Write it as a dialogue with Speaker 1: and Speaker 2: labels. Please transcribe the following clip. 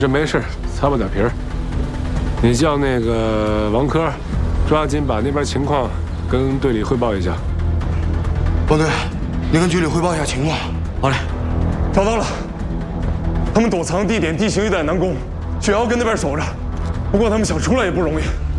Speaker 1: 这没事，擦破点皮儿。你叫那个王科，抓紧把那边情况跟队里汇报一下。
Speaker 2: 王队，你跟局里汇报一下情况。好嘞，
Speaker 3: 找到了，他们躲藏地点地形有点难攻，雪瑶跟那边守着，不过他们想出来也不容易。